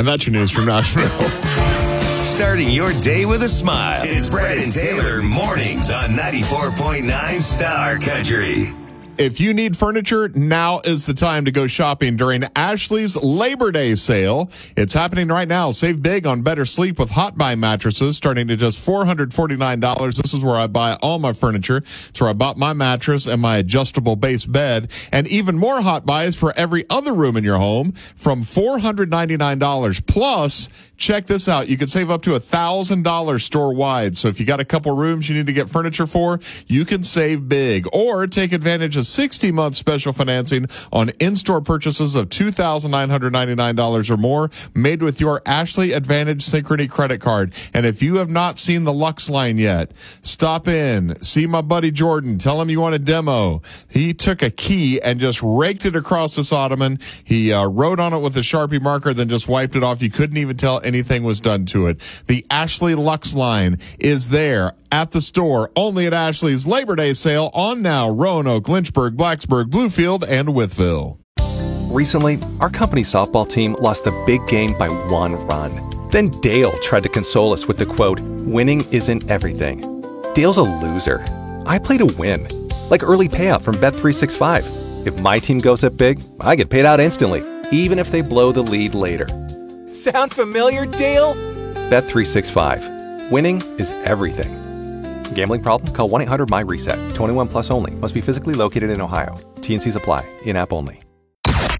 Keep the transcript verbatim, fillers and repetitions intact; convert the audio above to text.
And that's your news from Nashville. Starting your day with a smile. It's Brad and Taylor mornings on ninety-four point nine Star Country. If you need furniture, now is the time to go shopping during Ashley's Labor Day sale. It's happening right now. Save big on Better Sleep with Hot Buy mattresses starting at just four hundred forty-nine dollars. This is where I buy all my furniture. It's where I bought my mattress and my adjustable base bed. And even more Hot Buys for every other room in your home from four hundred ninety-nine dollars. Plus, check this out. You can save up to one thousand dollars store-wide. So if you got a couple rooms you need to get furniture for, you can save big. Or take advantage of sixty-month special financing on in-store purchases of two thousand nine hundred ninety-nine dollars or more made with your Ashley Advantage Synchrony credit card. And if you have not seen the Lux line yet, stop in, see my buddy Jordan, tell him you want a demo. He took a key and just raked it across this ottoman. He uh, wrote on it with a Sharpie marker, then just wiped it off. You couldn't even tell anything was done to it. The Ashley Lux line is there at the store, only at Ashley's Labor Day sale on now. Roanoke, Lynchburg, Blacksburg, Bluefield, and Wytheville. Recently, our company softball team lost the big game by one run. Then Dale tried to console us with the quote, "Winning isn't everything." Dale's a loser. I play to win. Like early payout from Bet three sixty-five. If my team goes up big, I get paid out instantly, even if they blow the lead later. Sound familiar, Dale? Bet three sixty-five. Winning is everything. Gambling problem? Call one eight hundred M Y RESET. twenty-one plus only. Must be physically located in Ohio. T and Cs apply. In-app only.